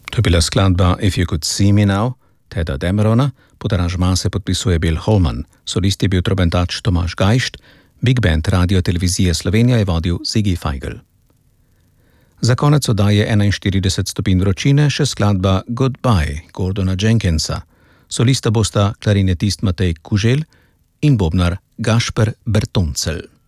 To je bila skladba If You Could See Me Now, Teda Damerona, pod aranžma se podpisuje Bill Holman, solist je bil trobentač Tomaž Gajšt, Big Band Radio Televizije Slovenija je vodil Ziggy Feigl. Za konec oddaje 41 stopinj vročine še skladba Goodbye Gordona Jenkinsa. Solista bosta klarinetist Matej Kuželj in bobnar Gašper Bertoncelj.